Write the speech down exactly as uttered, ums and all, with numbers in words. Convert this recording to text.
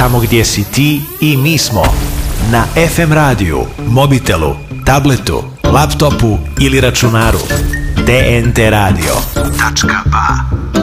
Tamo gdje si ti i mi smo. Na ef em radiju, mobitelu, tabletu, laptopu ili računaru. D N T radio. Tačka ba.